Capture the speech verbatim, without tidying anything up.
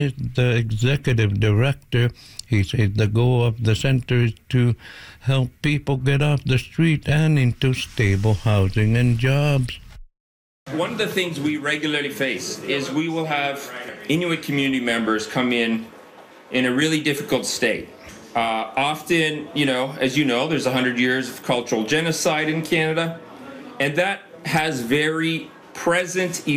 the executive director. He said the goal of the center is to help people get off the street and into stable housing and jobs. One of the things we regularly face is we will have Inuit community members come in in a really difficult state. Uh, often, you know, as you know, there's one hundred years of cultural genocide in Canada, and that has very present